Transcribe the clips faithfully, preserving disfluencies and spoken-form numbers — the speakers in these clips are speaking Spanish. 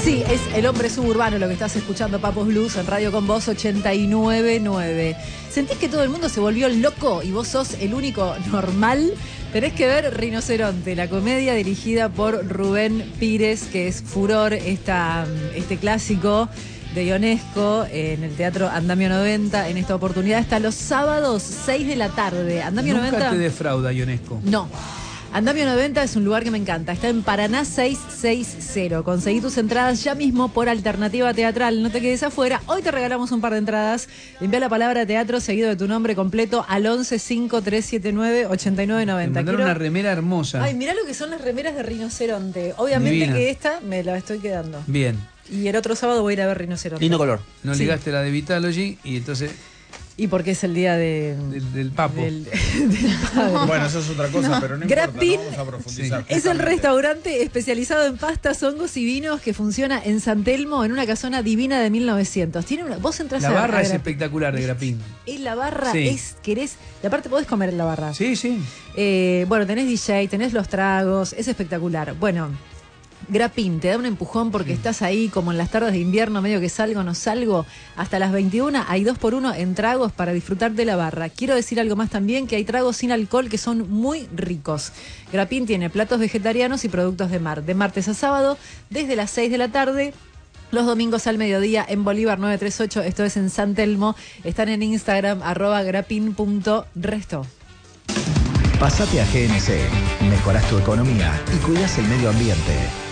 Sí, es El Hombre Suburbano lo que estás escuchando, Papos Blues, en Radio Con Vos ochenta y nueve nueve. ¿Sentís que todo el mundo se volvió loco y vos sos el único normal? Tenés que ver Rinoceronte, la comedia dirigida por Rubén Pires, que es furor, esta, este clásico de Ionesco en el Teatro Andamio noventa. En esta oportunidad está los sábados seis de la tarde. Andamio Nunca noventa. te defrauda Ionesco. No. Andamio noventa es un lugar que me encanta. Está en Paraná seiscientos sesenta. Conseguí tus entradas ya mismo por Alternativa Teatral. No te quedes afuera. Hoy te regalamos un par de entradas. Envía la palabra teatro seguido de tu nombre completo al once cinco tres siete nueve ocho nueve nueve cero. Te mandaron Quiero... una remera hermosa. Ay, mirá lo que son las remeras de Rinoceronte. Obviamente Divina. Que esta me la estoy quedando. Bien. Y el otro sábado voy a ir a ver Rinoceronte. Lindo color. No Sí. ligaste la de Vitalogy y entonces... Y porque es el día de... Del, del papo. Del, del padre. Bueno, eso es otra cosa, No. pero no importa, Grapín no vamos a profundizar. Sí. Es el Justamente. restaurante especializado en pastas, hongos y vinos que funciona en San Telmo, en una casona divina de mil novecientos. Tiene una, vos entras La a barra a es Grapín. espectacular de Grapín. Es la barra, Sí. es, querés, y aparte podés comer en la barra. Sí, sí. Eh, bueno, tenés D J, tenés los tragos, es espectacular. Bueno, Grapín te da un empujón porque Sí. estás ahí como en las tardes de invierno, medio que salgo, no salgo. Hasta las veintiuna hay dos por uno en tragos para disfrutar de la barra. Quiero decir algo más también, que hay tragos sin alcohol que son muy ricos. Grapín tiene platos vegetarianos y productos de mar, de martes a sábado, desde las seis de la tarde. Los domingos al mediodía en Bolívar novecientos treinta y ocho, esto es en San Telmo. Están en Instagram, arroba grapin punto resto. Pásate a G N C, mejorás tu economía y cuidas el medio ambiente.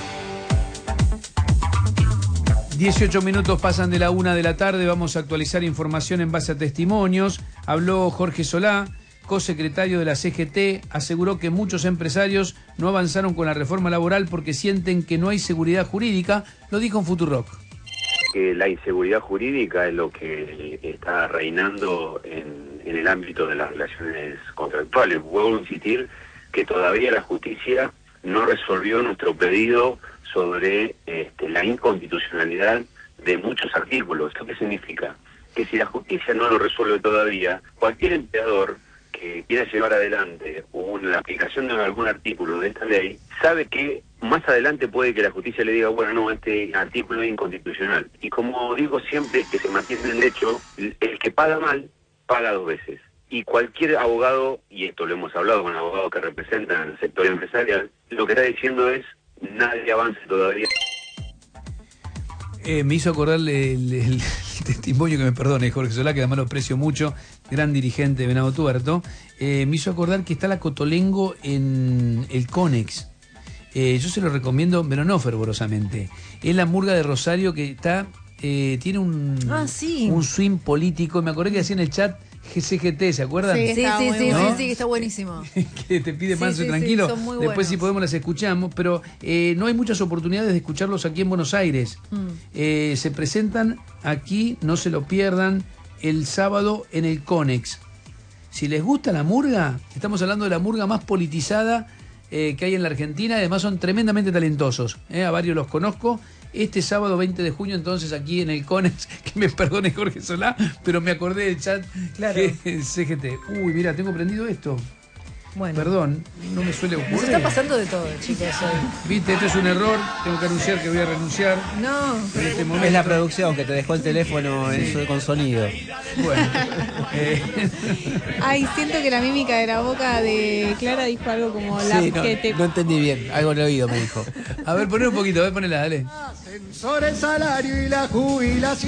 dieciocho minutos pasan de la una de la tarde. Vamos a actualizar información en base a testimonios. Habló Jorge Solá, cosecretario de la C G T. Aseguró que muchos empresarios no avanzaron con la reforma laboral porque sienten que no hay seguridad jurídica. Lo dijo en Futurock. Que la inseguridad jurídica es lo que está reinando en, en el ámbito de las relaciones contractuales. Vuelvo a insistir que todavía la justicia no resolvió nuestro pedido sobre este, la inconstitucionalidad de muchos artículos. ¿Esto qué significa? Que si la justicia no lo resuelve todavía, cualquier empleador que quiera llevar adelante una, la aplicación de algún artículo de esta ley, sabe que más adelante puede que la justicia le diga, bueno, no, este artículo es inconstitucional. Y como digo siempre, que se mantiene el hecho, el que paga mal, paga dos veces. Y cualquier abogado, y esto lo hemos hablado con abogados que representan el sector empresarial, lo que está diciendo es, nadie avance todavía. Eh, me hizo acordarle el, el, el testimonio, que me perdone Jorge Solá, que además lo aprecio mucho, gran dirigente de Venado Tuerto. Eh, me hizo acordar que está la Cotolengo en el Conex. Eh, yo se lo recomiendo, pero no fervorosamente. Es la murga de Rosario que está, eh, tiene un, Ah, sí. un swing político. Me acordé que hacía en el chat G C G T, ¿se acuerdan? Sí, sí, estaba sí, muy sí, bueno. sí, sí, que está buenísimo. Que te pide Sí, manso sí, y sí, tranquilo. son muy Después buenos. si podemos las escuchamos, pero eh, no hay muchas oportunidades de escucharlos aquí en Buenos Aires. Mm. Eh, se presentan aquí, no se lo pierdan, el sábado en el Conex. Si les gusta la murga, estamos hablando de la murga más politizada eh, que hay en la Argentina, además son tremendamente talentosos, eh, a varios los conozco. Este sábado veinte de junio, entonces, aquí en el Conex, que me perdone Jorge Solá, pero me acordé del chat Claro. que C G T. Uy, mira, tengo prendido esto. Bueno, Perdón, no me suele nos ocurrir. está pasando de todo, chicos, hoy. Viste, este es un error, tengo que anunciar que voy a renunciar No. en este momento. Es la producción que te dejó el teléfono en su- con sonido. Bueno, eh, Ay, siento que la mímica de la boca de Clara dijo algo como la Sí, no, que te... no entendí bien. Algo en el oído me dijo. a ver, poné un poquito, a ver, ponela, dale. Ascensor, el salario y la jubilación.